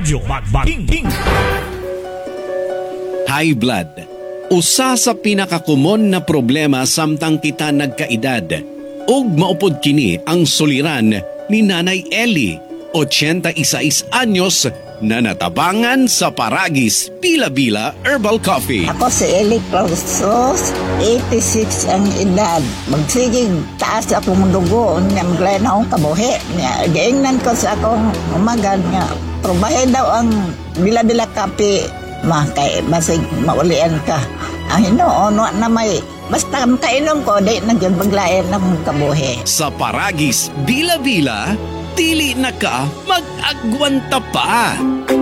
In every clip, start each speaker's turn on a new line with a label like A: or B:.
A: Radyo Magbating.
B: High blood. Usa sa pinakakumon na problema samtang kita nagkaedad. Ug maupod kini ang suliran ni Nanay Ellie, 86 anyos, na natabangan sa Paragis Bila-Bila Herbal Coffee.
C: Ako si Eli Clausos, 86 ang edad. Magsiging taas akong dugo, niya maglayan akong kabuhi. Gaingnan ko sa akong umagad nga, probahe daw ang Bila-Bila Coffee. Kay basig maulian ka. Ang hinoon na may basta kainom ko, di nagyan maglayan ng kabuhi.
B: Sa Paragis Bila-Bila, dili na ka mag-agwanta pa.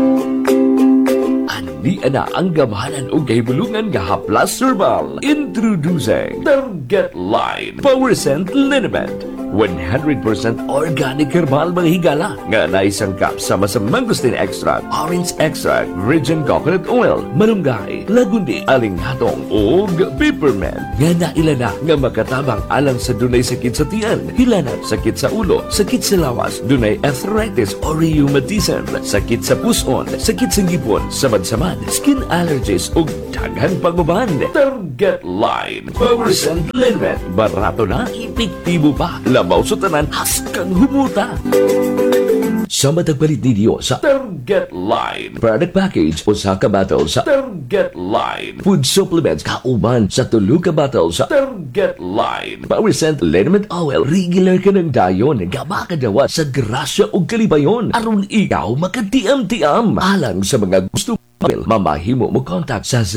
D: Di ana ang gamhanan o gahibulungan nga Haplas Herbal. Introducing Target Line Power Scent Liniment. 100% organic herbal mga higala nga naisangkap sama sa mangosteen extract, orange extract, virgin coconut oil, malunggay, lagundi, alinghatong ug peppermint nga nailana nga makatabang alang sa dunay sakit sa tiyan, hilanat, sakit sa ulo, sakit sa lawas, dunay arthritis or rheumatism, sakit sa puson, sakit sa ngipon, samad-samad, skin allergies ug daghan panguban. Target Line Power Scent Liniment. Barato na, epektibo pa. Labaw sa tanan, haskang humuta. Sa matagpalit ninyo sa Target Line product package o sa kabatal sa Target Line food supplements kauban sa tulo ka batal sa Target Line Power Scent Liniment Oil. Regular ka ng dayon nga makadawa sa grasya o kalibayon aron ikaw makatiam-tiam. Alang sa mga gusto mamahimo mo contact sa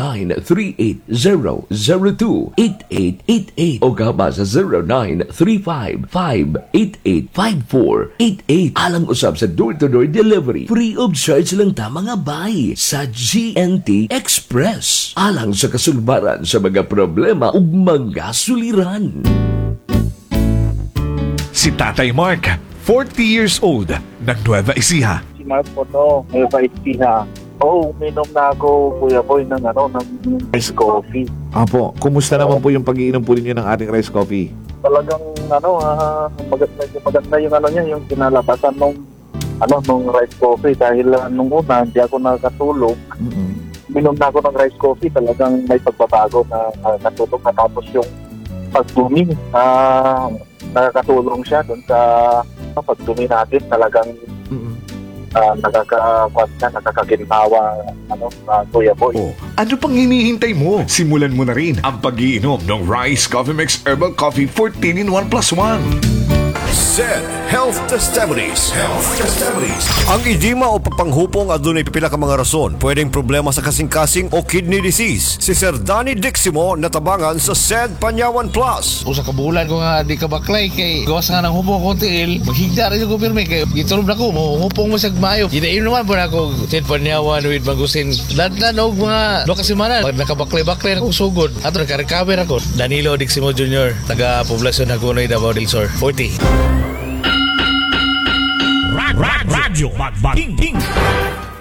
D: 0938-002-8888 o gaba sa 0935-588-5488. Alang usab sa door-to-door delivery. Free of charge lang ta mga bay sa GNT Express. Alang sa kasulbaran sa mga problema ug mga suliran.
A: Si Tatay Mark, 40 years old, nag-Nueva Ecija.
E: Si Mark po no, Nueva Ecija. Minom na ako, Kuya Boy, ng rice coffee.
F: Apo, kumusta naman po yung pag-iinom po ninyo ng ating rice coffee?
E: Talagang maganda yung niya, yung kinalabasan nung rice coffee dahil nung una hindi ako nakatulog. Minom na ako ng rice coffee, talagang may pagbabago na natulog na tapos yung pagdumi. Nakakatulong siya dun sa pagdumi natin, talagang nakakaginhawa Kuya Boy.
A: Ano pang hinihintay mo? Simulan mo na rin ang pag-iinom ng Rice Coffee Mix Herbal Coffee 14 in 1 plus 1.
G: SED Health Testimonies. Ang edema o papanghupong adunay pipila ka mga rason. Pwedeng problema sa kasing-kasing o kidney disease. Si Sir Danny Diximo natabangan sa SED Panyawan Plus.
H: Usa ka bulan ko nga di ka baklay kay gawas nga ng hupong ko tiil. Maghigda rin ko pirmi kay gitulog na ko mo hupong mo sa mayo. Gidaim naman po na ako SED Panyawan with Magusin. Dadlan og mga 2 semanas. Nakabaklay-baklay na kong sugod. Ato naka-recover ako. Danilo Diximo Jr. Taga-poblasyon na Kunoy, Davao del Sur. 40.
A: Radyo Magbating.